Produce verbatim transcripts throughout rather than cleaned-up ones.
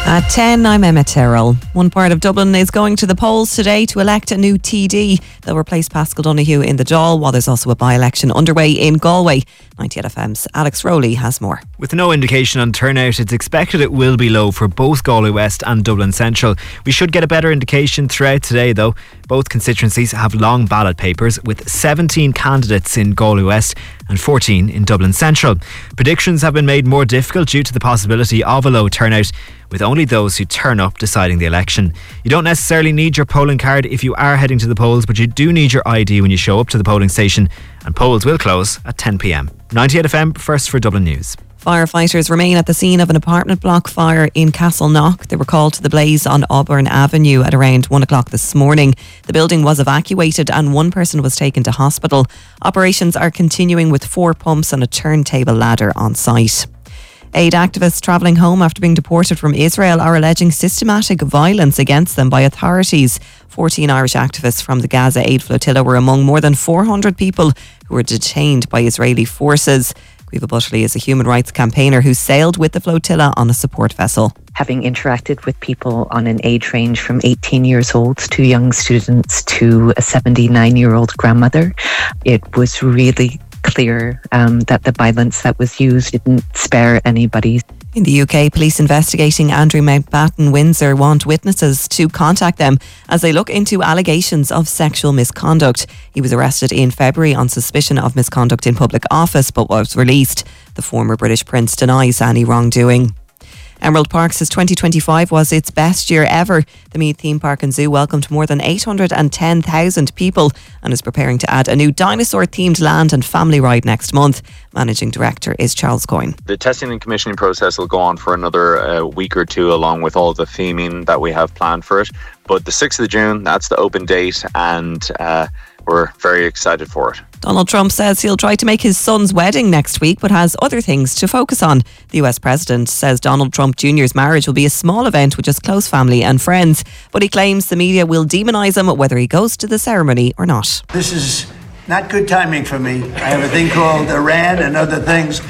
At ten, I'm Emma Terrell. One part of Dublin is going to the polls today to elect a new T D. They'll replace Pascal Donoghue in the Dáil, while there's also a by-election underway in Galway. ninety-eight F M's Alex Rowley has more. With no indication on turnout, it's expected it will be low for both Galway West and Dublin Central. We should get a better indication throughout today, though. Both constituencies have long ballot papers, with seventeen candidates in Galway West and fourteen in Dublin Central. Predictions have been made more difficult due to the possibility of a low turnout, with only those who turn up deciding the election. You don't necessarily need your polling card if you are heading to the polls, but you do need your I D when you show up to the polling station, and polls will close at ten p m. ninety-eight F M, first for Dublin News. Firefighters remain at the scene of an apartment block fire in Castleknock. They were called to the blaze on Auburn Avenue at around one o'clock this morning. The building was evacuated and one person was taken to hospital. Operations are continuing with four pumps and a turntable ladder on site. Aid activists travelling home after being deported from Israel are alleging systematic violence against them by authorities. fourteen Irish activists from the Gaza Aid Flotilla were among more than four hundred people who were detained by Israeli forces. Caoimhe Butterley is a human rights campaigner who sailed with the flotilla on a support vessel. Having interacted with people on an age range from eighteen years old to young students to a seventy-nine-year-old grandmother, it was really clear um, that the violence that was used didn't spare anybody. In the U K, police investigating Andrew Mountbatten Windsor want witnesses to contact them as they look into allegations of sexual misconduct. He was arrested in February on suspicion of misconduct in public office but was released. The former British Prince denies any wrongdoing. Emerald Park says twenty twenty-five was its best year ever. The Meath Theme Park and Zoo welcomed more than eight hundred ten thousand people and is preparing to add a new dinosaur-themed land and family ride next month. Managing Director is Charles Coyne. The testing and commissioning process will go on for another uh, week or two, along with all the theming that we have planned for it. But the sixth of June, that's the open date, and uh, we're very excited for it. Donald Trump says he'll try to make his son's wedding next week, but has other things to focus on. The U S president says Donald Trump Junior's marriage will be a small event with just close family and friends, but he claims the media will demonise him whether he goes to the ceremony or not. This is not good timing for me. I have a thing called Iran and other things.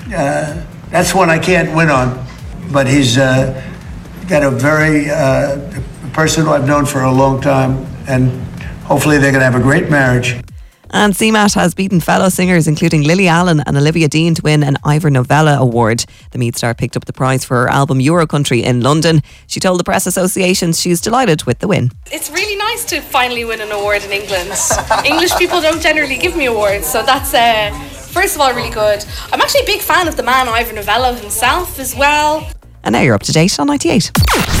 Uh, that's one I can't win on. But he's uh, got a very uh, a person who I've known for a long time, and hopefully they're going to have a great marriage. And C MAT has beaten fellow singers including Lily Allen and Olivia Dean to win an Ivor Novella Award. The Meath star picked up the prize for her album Euro Country in London. She told the Press Association she's delighted with the win. It's really nice to finally win an award in England. English people don't generally give me awards, so that's uh, first of all really good. I'm actually a big fan of the man Ivor Novella himself as well. And now you're up to date on ninety-eight.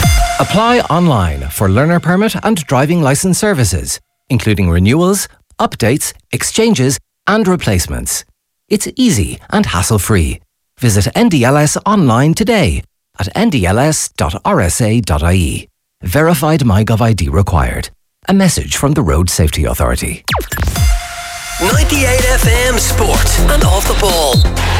Apply online for learner permit and driving licence services, including renewals, updates, exchanges and replacements. It's easy and hassle-free. Visit N D L S online today at n d l s dot r s a dot i e. Verified MyGov I D required. A message from the Road Safety Authority. ninety-eight F M Sport and Off the Ball.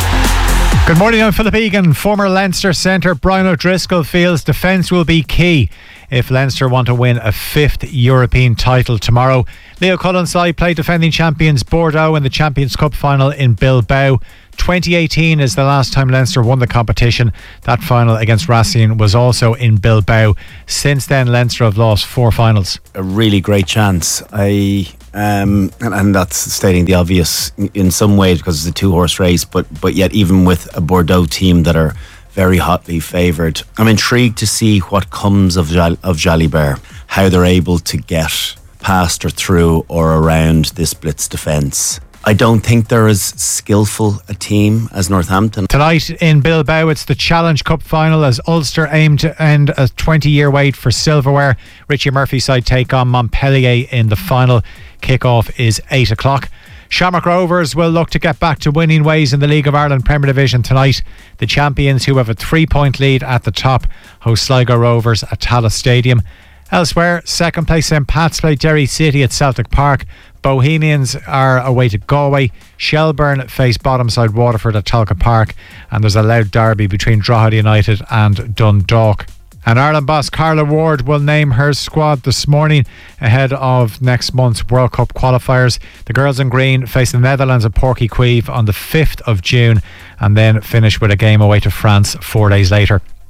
Good morning, I'm Philip Egan. Former Leinster centre Brian O'Driscoll feels defence will be key if Leinster want to win a fifth European title tomorrow. Leo Cullen's side play defending champions Bordeaux in the Champions Cup final in Bilbao. twenty eighteen is the last time Leinster won the competition. That final against Racing was also in Bilbao. Since then, Leinster have lost four finals. A really great chance. I um, and, and that's stating the obvious in some ways because it's a two-horse race, but but yet even with a Bordeaux team that are very hotly favoured, I'm intrigued to see what comes of Jal- of Jalibert, how they're able to get past or through or around this blitz defence. I don't think they're as skillful a team as Northampton. Tonight in Bilbao, it's the Challenge Cup final as Ulster aim to end a twenty-year wait for silverware. Richie Murphy's side take on Montpellier in the final. Kick-off is eight o'clock. Shamrock Rovers will look to get back to winning ways in the League of Ireland Premier Division tonight. The champions, who have a three-point lead at the top, host Sligo Rovers at Tallaght Stadium. Elsewhere, second place St Pat's play Derry City at Celtic Park. Bohemians are away to Galway. Shelburne face bottom side Waterford at Talcott Park. And there's a loud derby between Drogheda United and Dundalk. And Ireland boss Carla Ward will name her squad this morning ahead of next month's World Cup qualifiers. The girls in green face the Netherlands at Porky Queeve on the fifth of June and then finish with a game away to France four days later.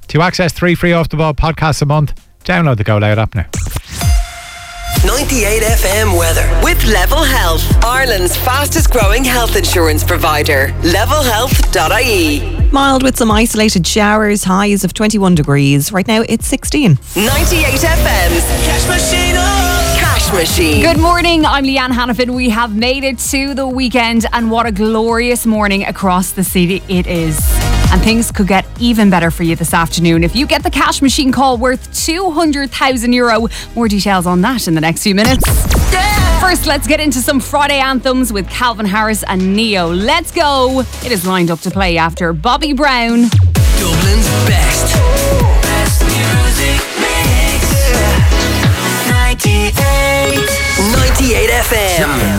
To access three free Off the Ball podcasts a month, download the Go Loud app now. ninety-eight F M weather with Level Health, Ireland's fastest growing health insurance provider. level health dot I E. Mild with some isolated showers, highs of twenty-one degrees. Right now it's sixteen. ninety-eight F M's Cash Machine. Oh. Cash Machine. Good morning, I'm Leanne Hannafin. We have made it to the weekend, and what a glorious morning across the city it is. And things could get even better for you this afternoon if you get the Cash Machine call worth two hundred thousand euro. More details on that in the next few minutes. Yeah. First, let's get into some Friday anthems with Calvin Harris and Neo. Let's go. It is lined up to play after Bobby Brown. Dublin's best. Best music mix. ninety-eight. ninety-eight F M.